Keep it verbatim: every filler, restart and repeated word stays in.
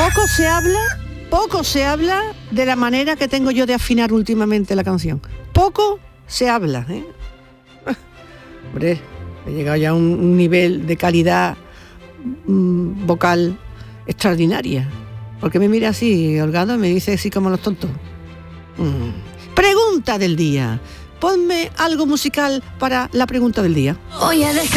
Poco se habla, poco se habla de la manera que tengo yo de afinar últimamente la canción. Poco se habla, ¿eh? Hombre, he llegado ya a un, un nivel de calidad mmm, vocal extraordinaria. ¿Por qué me mira así, Holgado, y me dice así como los tontos? Mm. Pregunta del día. Ponme algo musical para la pregunta del día. Oye, deja